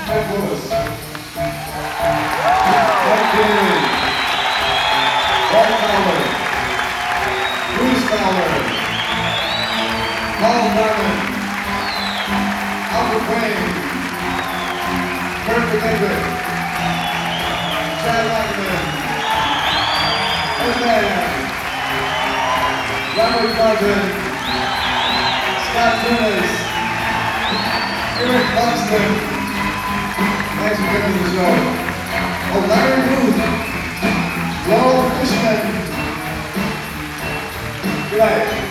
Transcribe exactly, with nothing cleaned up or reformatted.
Ted Lewis, Mike Daly, Paul Fowler, Bruce Fowler, Paul Garland, Albert Wayne, Kurt McKendrick, Chad Ackerman, Ed Mann, Robert Carson, Scott Tunis, Eric Buxton. Thanks for coming to the show. Oh, Larry Booth, Laurel Fishman. Good night.